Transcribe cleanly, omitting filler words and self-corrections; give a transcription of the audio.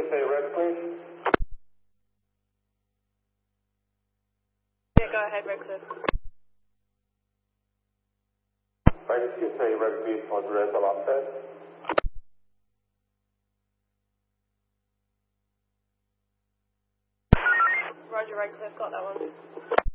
say red, please. Yeah, go ahead, Redcliffe. Right, excuse me, red, please, for the rest of upstairs. Roger, Redcliffe, got that one.